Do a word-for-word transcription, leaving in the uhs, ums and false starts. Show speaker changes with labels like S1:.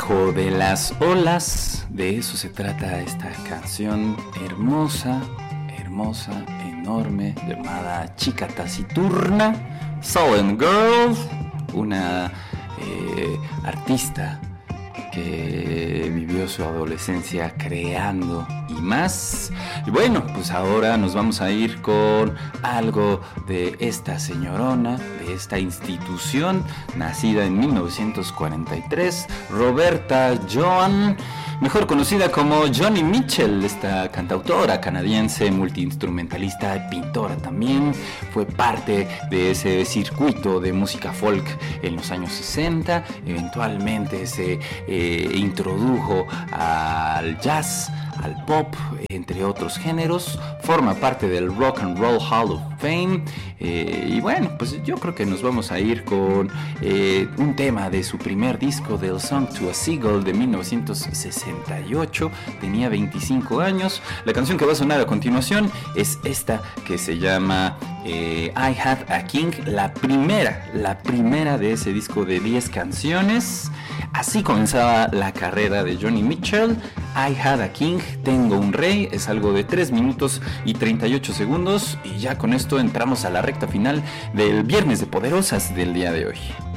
S1: Debajo de las olas, de eso se trata esta canción hermosa, hermosa, enorme, llamada Chica Taciturna, Sullen Girl, una eh, artista que vivió su adolescencia creando y más. Y bueno, pues ahora nos vamos a ir con algo de esta señorona, de esta institución, nacida en mil novecientos cuarenta y tres, Roberta Joan, mejor conocida como Joni Mitchell, esta cantautora canadiense, multiinstrumentalista y pintora también. Fue parte de ese circuito de música folk en los años sesenta, eventualmente se eh, introdujo al jazz, al pop, entre otros géneros, forma parte del Rock and Roll Hall of Fame, eh, y bueno, pues yo creo que nos vamos a ir con eh, un tema de su primer disco, del Song to a Seagull, de mil novecientos sesenta y ocho, tenía veinticinco años. La canción que va a sonar a continuación es esta, que se llama eh, I Had a King, la primera, la primera de ese disco de diez canciones. Así comenzaba la carrera de Joni Mitchell. I Had a King, tengo un rey, es algo de tres minutos y treinta y ocho segundos, y ya con esto entramos a la recta final del Viernes de Poderosas del día de hoy.